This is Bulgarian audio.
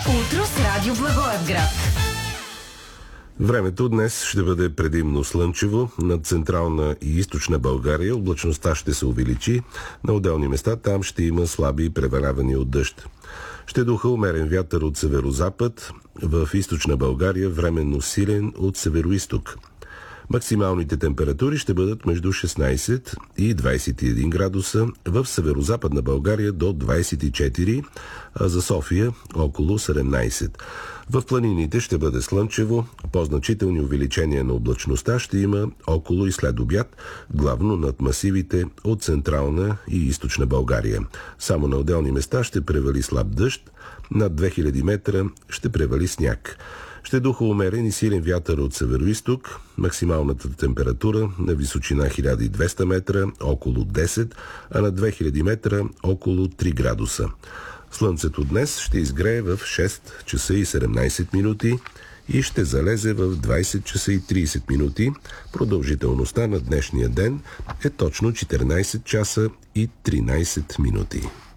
Утро с Радио Благоевград. Времето днес ще бъде предимно слънчево. Над централна и източна България облачността ще се увеличи. На отделни места там ще има слаби превалявания от дъжд. Ще духа умерен вятър от северозапад, в източна България временно силен от североизток. Максималните температури ще бъдат между 16 и 21 градуса, в северозападна България до 24, а за София около 17. В планините ще бъде слънчево, по-значителни увеличения на облачността ще има около и след обяд, главно над масивите от централна и източна България. Само на отделни места ще превали слаб дъжд, над 2000 метра ще превали сняг. Ще духа умерен и силен вятър от североизток, максималната температура на височина 1200 метра около 10, а на 2000 метра около 3 градуса. Слънцето днес ще изгрее в 6 часа и 17 минути и ще залезе в 20 часа и 30 минути. Продължителността на днешния ден е точно 14 часа и 13 минути.